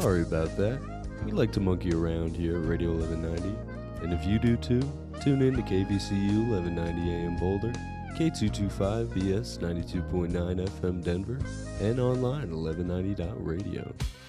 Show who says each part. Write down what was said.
Speaker 1: Sorry about that. We like to monkey around here at Radio 1190. And if you do too, tune in to KVCU 1190 AM Boulder, K225BS 92.9 FM Denver, and online 1190.radio.